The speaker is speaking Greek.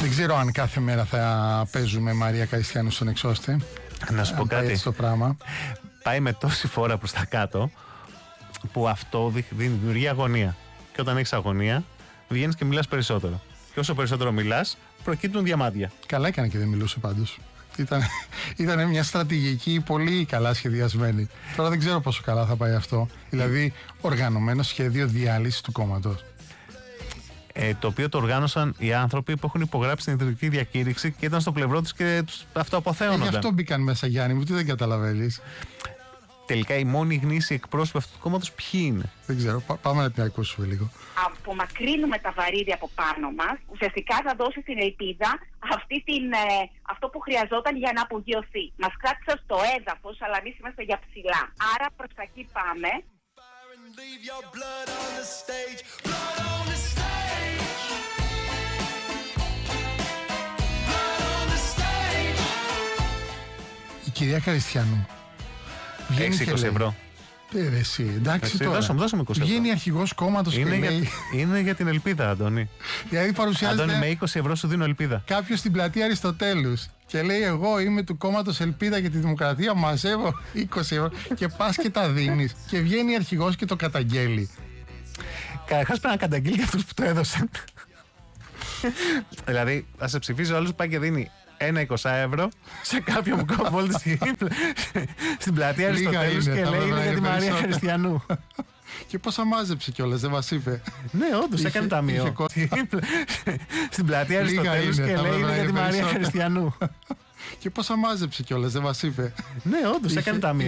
Δεν ξέρω αν κάθε μέρα θα παίζουμε Μαρία Καριστιανού στον εξώστη. Να σου πω κάτι. Το πράγμα. Πάει με τόση φόρα προς τα κάτω που αυτό δημιουργεί αγωνία. Και όταν έχεις αγωνία, βγαίνεις και μιλάς περισσότερο. Και όσο περισσότερο μιλάς, προκύπτουν διαμάντια. Καλά έκανε και δεν μιλούσε πάντως. Ήταν μια στρατηγική πολύ καλά σχεδιασμένη. Τώρα δεν ξέρω πόσο καλά θα πάει αυτό. Δηλαδή, οργανωμένο σχέδιο διάλυσης του κόμματος. Το οποίο το οργάνωσαν οι άνθρωποι που έχουν υπογράψει την ιδρυτική διακήρυξη και ήταν στο πλευρό τους και αυτό αποθέωνονταν. Γι' αυτό μπήκαν μέσα, Γιάννη μου, τι δεν καταλαβαίνεις. Τελικά οι μόνοι γνήσιοι εκπρόσωποι αυτού του κόμματος ποιοι είναι? Δεν ξέρω, πάμε να την ακούσουμε λίγο. Απομακρύνουμε τα βαρύδια από πάνω μας, ουσιαστικά θα δώσει την ελπίδα αυτό που χρειαζόταν για να απογειωθεί. Μας κράτησαν στο έδαφος, αλλά εμείς είμαστε για ψηλά. Άρα προς τα εκεί πάμε. Η κυρία Καριστιανού βγαίνει 6-20 ευρώ. Εσύ, εντάξει τώρα. Δώσουμε 20 ευρώ. Βγαίνει αρχηγός κόμματος και λέει... Είναι για την ελπίδα, Αντώνη. Δηλαδή παρουσιάζεται... Αντώνη, με 20 ευρώ σου δίνω ελπίδα. Κάποιος στην πλατεία Αριστοτέλους και λέει εγώ είμαι του κόμματος Ελπίδα για τη Δημοκρατία, μαζεύω 20 ευρώ και πας και τα δίνεις και βγαίνει αρχηγός και το καταγγέλει. Καταρχάς πρέπει να καταγγείλει για αυτούς που το έδωσαν. Δηλαδή θα σε ψηφίζει ο άλλος που πάει και δίνει 1 20 ευρώ σε κάποιον που κόβει στην πλατεία Αριστοτέλους και λέει είναι για τη Μαρία Χριστιανού. Και πόσα μάζεψε κιόλας, δεν μας είπε? Ναι, όντως έκανε ταμείο. Στην πλατεία Αριστοτέλους και λέει είναι για τη Μαρία Χριστιανού. Και πόσα μάζεψε κιόλας, δεν μας είπε? Ναι, όντως έκανε ταμείο.